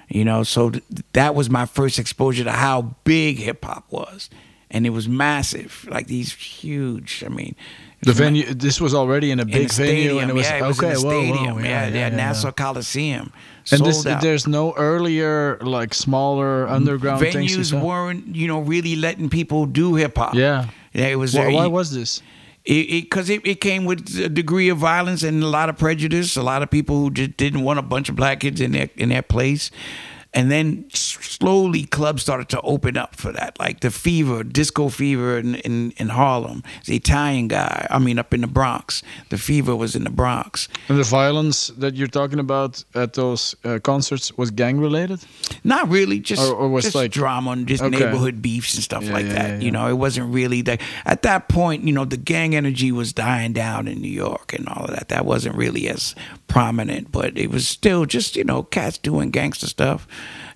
So that was my first exposure to how big hip hop was, and it was massive, like these huge. I mean, The venue. This was already in a in big the venue, stadium, and it was yeah, it was in the whoa, stadium, yeah. Nassau Coliseum, And sold out. there's no earlier, like, smaller underground things. Venues weren't, really letting people do hip hop. Yeah. It was. Why was this? Because it came with a degree of violence and a lot of prejudice. A lot of people who just didn't want a bunch of black kids in their place. And then slowly clubs started to open up for that, like the Fever, Disco Fever in Harlem. It's the Italian guy. I mean, up in the Bronx. The Fever was in the Bronx. And the violence that you're talking about at those concerts was gang related? Not really, just Or was just like drama and just okay. neighborhood beefs and stuff like that. Yeah. It wasn't really that. At that point, the gang energy was dying down in New York and all of that. That wasn't really as prominent, but it was still just cats doing gangster stuff,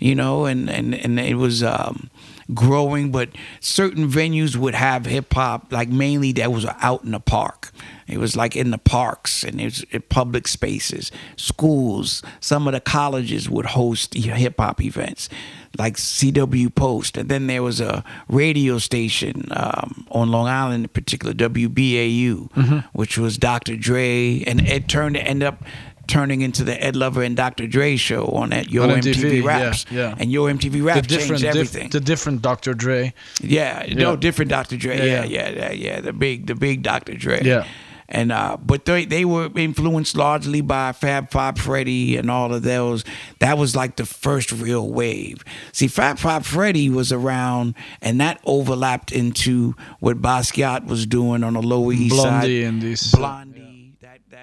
and it was growing. But certain venues would have hip hop, like mainly that was out in the park. It was like in the parks and it was in public spaces, schools. Some of the colleges would host hip hop events, like CW Post. And then there was a radio station on Long Island, in particular, WBAU, which was Dr. Dre, and it ended up turning into the Ed Lover and Dr. Dre show on that Yo MTV Raps. Yeah. And Yo MTV Raps changed everything. The different Dr. Dre. No, different Dr. Dre. Yeah. The big Dr. Dre. Yeah. And but they were influenced largely by Fab Five Freddy and all of those. That was like the first real wave. See, Fab Five Freddy was around, and that overlapped into what Basquiat was doing on the Lower East Side. Blondie and these. Blondie,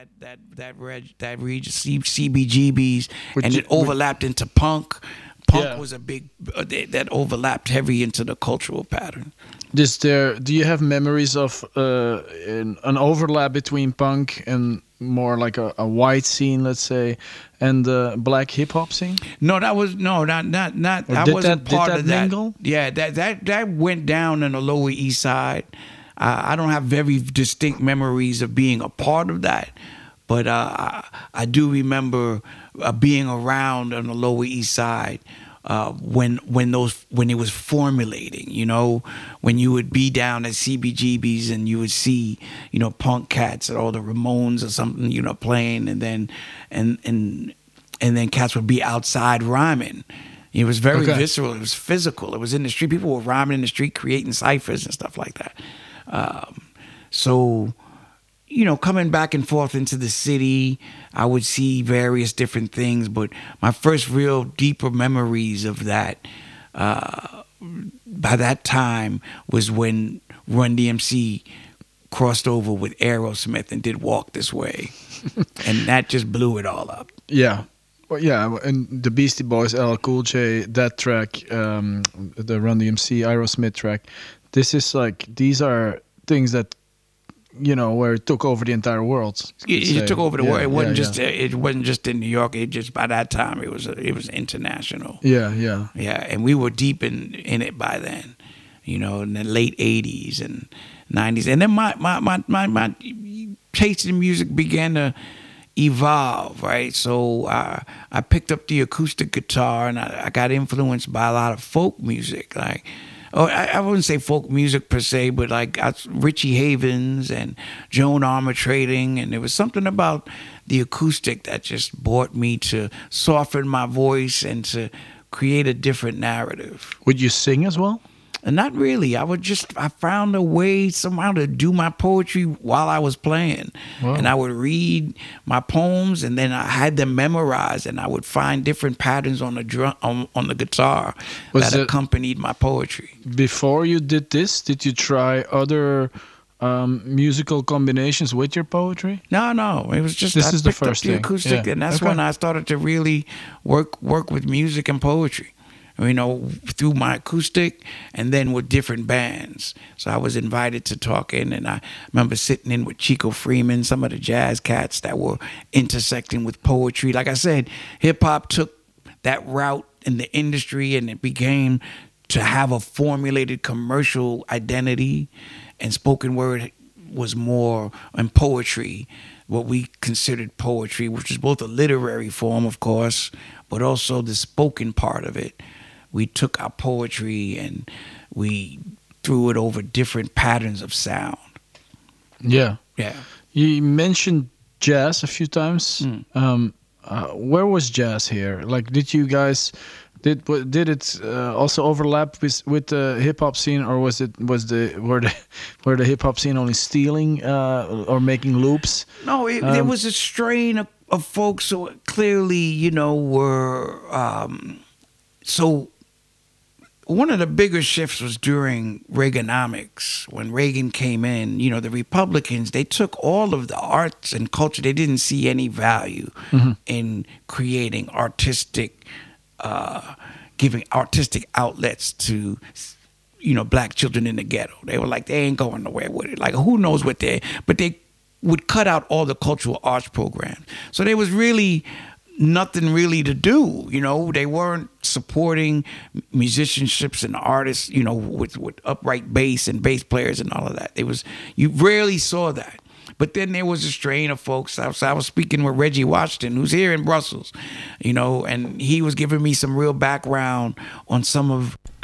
that region, CBGBs, and it overlapped into punk. Punk was a big that overlapped heavy into the cultural pattern. Do you have memories of an overlap between punk and more like a white scene, let's say, and the black hip hop scene? No, that was not. I wasn't part of that. Mingle? Yeah, that went down in the Lower East Side. I don't have very distinct memories of being a part of that, but I do remember being around on the Lower East Side. When it was formulating, when you would be down at CBGB's and you would see, punk cats or the Ramones or something, playing, and then cats would be outside rhyming. It was very visceral. It was physical. It was in the street. People were rhyming in the street, creating ciphers and stuff like that. So coming back and forth into the city, I would see various different things. But my first real deeper memories of that, by that time, was when Run DMC crossed over with Aerosmith and did Walk This Way. And that just blew it all up. Yeah. Well, yeah, and the Beastie Boys, LL Cool J, that track, the Run DMC, Aerosmith track, these are things that, where it took over the entire world. It took over the world. It wasn't it wasn't just in New York. It just, by that time, it was international. Yeah. And we were deep in it by then, in the late '80s and '90s. And then my taste in music began to evolve, right? So I picked up the acoustic guitar, and I got influenced by a lot of folk music, like. I wouldn't say folk music per se, but like Richie Havens and Joan Armatrading, and there was something about the acoustic that just brought me to soften my voice and to create a different narrative. Would you sing as well? And not really. I found a way somehow to do my poetry while I was playing. Wow. And I would read my poems, and then I had them memorized, and I would find different patterns on the drum, on the guitar that accompanied my poetry. Before you did this, did you try other musical combinations with your poetry? No. It was just this is the first up the thing. acoustic, and that's when I started to really work with music and poetry. Through my acoustic and then with different bands. So I was invited to talk in, and I remember sitting in with Chico Freeman, some of the jazz cats that were intersecting with poetry. Like I said, hip-hop took that route in the industry, and it began to have a formulated commercial identity, and spoken word was more, and poetry what we considered poetry, which is both a literary form, of course, but also the spoken part of it. We took our poetry and we threw it over different patterns of sound. Yeah. Yeah. You mentioned jazz a few times. Where was jazz here? Like, did you guys did it also overlap with the hip hop scene, or were the hip hop scene only stealing or making loops? No, there was a strain of folks who clearly, were so. One of the bigger shifts was during Reaganomics. When Reagan came in, the Republicans, they took all of the arts and culture. They didn't see any value in creating giving artistic outlets to, black children in the ghetto. They were like, they ain't going nowhere with it. Like, who knows what but they would cut out all the cultural arts programs. So there was really nothing really to do. They weren't supporting musicianships and artists, with upright bass and bass players and all of that. You rarely saw that. But then there was a strain of folks. I was speaking with Reggie Washington, who's here in Brussels, and he was giving me some real background on some of